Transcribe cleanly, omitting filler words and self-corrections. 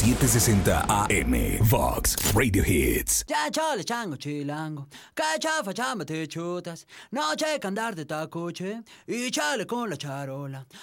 760 AM. Vox Radio Hits. Ya chole chango chilango, que chafa chamba te chutas, no checa andar de tacoche y chale con la charola.